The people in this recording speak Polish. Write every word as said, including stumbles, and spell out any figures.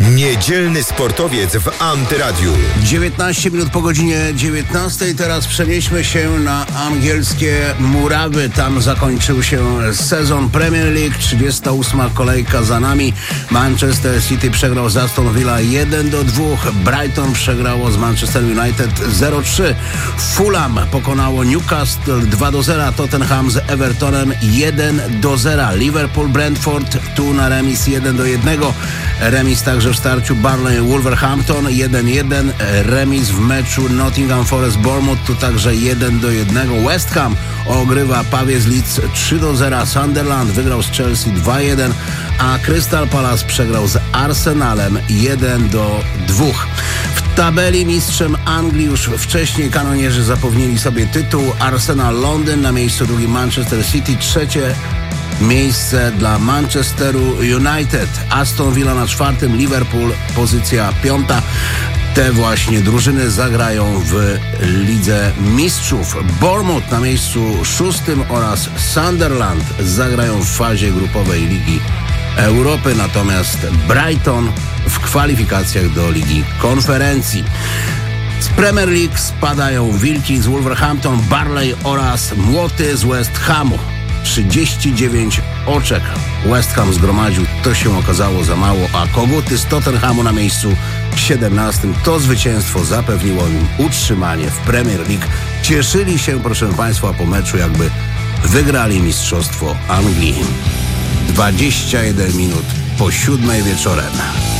Niedzielny sportowiec w Antyradiu. dziewiętnaście minut po godzinie dziewiętnastej. Teraz przenieśmy się na angielskie murawy. Tam zakończył się sezon Premier League. trzydziesta ósma kolejka za nami. Manchester City przegrał z Aston Villa jeden do dwóch. Brighton przegrało z Manchester United zero trzy. Fulham pokonało Newcastle dwa do zera. Tottenham z Evertonem jeden do zera. Liverpool Brentford tu na remis jeden do jednego. Remis także w starciu Burnley-Wolverhampton jeden jeden. Remis w meczu Nottingham Forest-Bournemouth tu także jeden do jednego. West Ham ogrywa Pawie z Leeds trzy do zera. Sunderland wygrał z Chelsea dwa jeden, a Crystal Palace przegrał z Arsenalem jeden do dwóch. W tabeli mistrzem Anglii już wcześniej kanonierzy zapewnili sobie tytuł. Arsenal Londyn na miejscu drugim, Manchester City trzecie miejsce dla Manchesteru United. Aston Villa na czwartym, Liverpool pozycja piąta. Te właśnie drużyny zagrają w Lidze Mistrzów. Bournemouth na miejscu szóstym oraz Sunderland zagrają w fazie grupowej Ligi Europy, natomiast Brighton w kwalifikacjach do Ligi Konferencji. Z Premier League spadają Wilki z Wolverhampton, Burnley oraz Młoty z West Hamu. trzydzieści dziewięć oczek West Ham zgromadził, to się okazało za mało, a Koguty z Tottenhamu na miejscu siedemnastym. To zwycięstwo zapewniło im utrzymanie w Premier League. Cieszyli się, proszę Państwa, po meczu, jakby wygrali Mistrzostwo Anglii. dwadzieścia jeden minut po siódmej wieczorem.